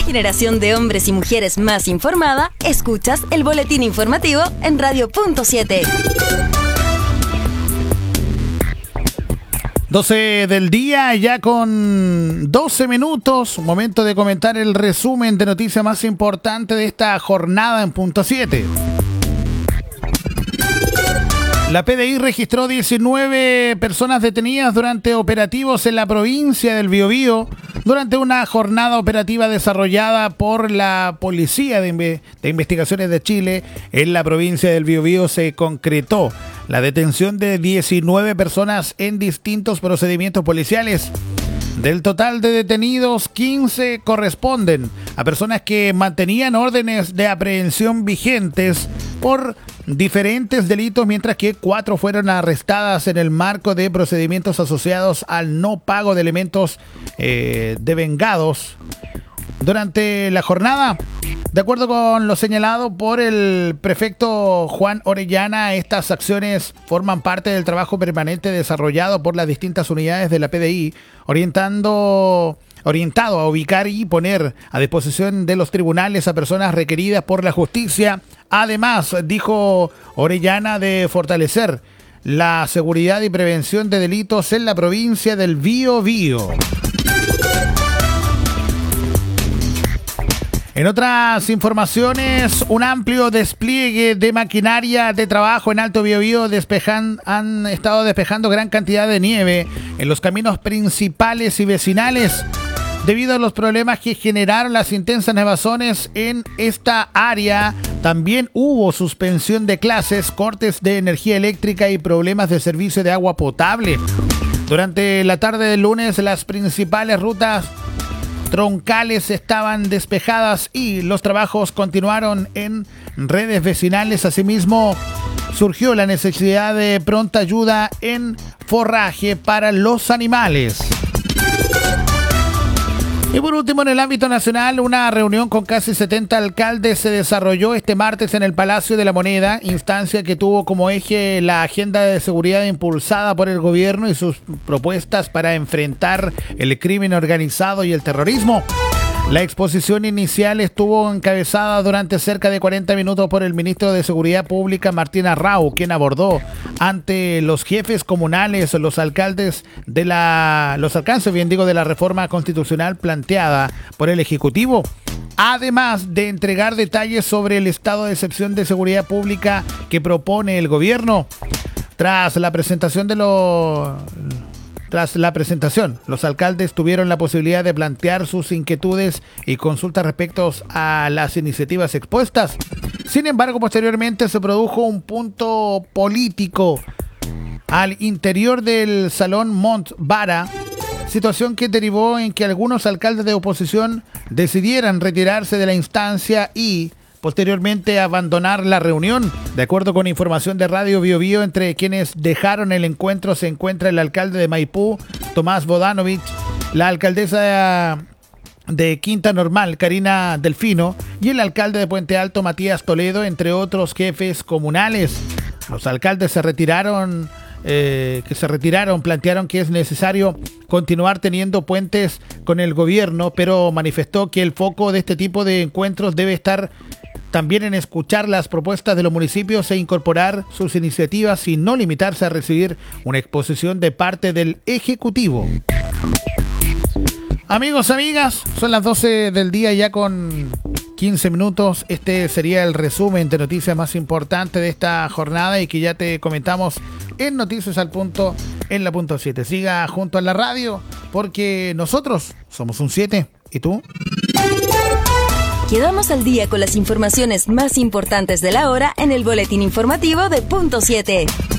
generación de hombres y mujeres más informada, escuchas el boletín informativo en Radio Punto 7. 12 del día, ya con 12 minutos, momento de comentar el resumen de noticias más importante de esta jornada en Punto 7. La PDI registró 19 personas detenidas durante operativos en la provincia del Biobío durante una jornada operativa desarrollada por la Policía de Investigaciones de Chile. En la provincia del Biobío se concretó la detención de 19 personas en distintos procedimientos policiales. Del total de detenidos, 15 corresponden a personas que mantenían órdenes de aprehensión vigentes por diferentes delitos, mientras que 4 fueron arrestadas en el marco de procedimientos asociados al no pago de elementos devengados. Durante la jornada, de acuerdo con lo señalado por el prefecto Juan Orellana, estas acciones forman parte del trabajo permanente desarrollado por las distintas unidades de la PDI, orientado a ubicar y poner a disposición de los tribunales a personas requeridas por la justicia. Además, dijo Orellana, de fortalecer la seguridad y prevención de delitos en la provincia del Biobío. En otras informaciones, un amplio despliegue de maquinaria de trabajo en Alto Biobío han estado despejando gran cantidad de nieve en los caminos principales y vecinales. Debido a los problemas que generaron las intensas nevazones en esta área, también hubo suspensión de clases, cortes de energía eléctrica y problemas de servicio de agua potable. Durante la tarde del lunes, las principales rutas troncales estaban despejadas y los trabajos continuaron en redes vecinales. Asimismo, surgió la necesidad de pronta ayuda en forraje para los animales. Y por último, en el ámbito nacional, una reunión con casi 70 alcaldes se desarrolló este martes en el Palacio de la Moneda, instancia que tuvo como eje la agenda de seguridad impulsada por el gobierno y sus propuestas para enfrentar el crimen organizado y el terrorismo. La exposición inicial estuvo encabezada durante cerca de 40 minutos por el ministro de Seguridad Pública, Martín Arrau, quien abordó ante los jefes comunales los alcances de la reforma constitucional planteada por el Ejecutivo, además de entregar detalles sobre el estado de excepción de seguridad pública que propone el gobierno. Tras la presentación, los alcaldes tuvieron la posibilidad de plantear sus inquietudes y consultas respecto a las iniciativas expuestas. Sin embargo, posteriormente se produjo un punto político al interior del Salón Montvara, situación que derivó en que algunos alcaldes de oposición decidieran retirarse de la instancia y posteriormente abandonar la reunión. De acuerdo con información de Radio Biobío, entre quienes dejaron el encuentro se encuentra el alcalde de Maipú, Tomás Bodanovich, la alcaldesa de Quinta Normal, Karina Delfino, y el alcalde de Puente Alto, Matías Toledo, entre otros jefes comunales. Los alcaldes plantearon que es necesario continuar teniendo puentes con el gobierno, pero manifestó que el foco de este tipo de encuentros debe estar también en escuchar las propuestas de los municipios e incorporar sus iniciativas y no limitarse a recibir una exposición de parte del Ejecutivo. Amigos, amigas, son las 12 del día ya con 15 minutos. Este sería el resumen de noticias más importantes de esta jornada y que ya te comentamos en Noticias al Punto en la Punto 7. Siga junto a la radio porque nosotros somos un 7. ¿Y tú? Quedamos al día con las informaciones más importantes de la hora en el boletín informativo de Punto 7.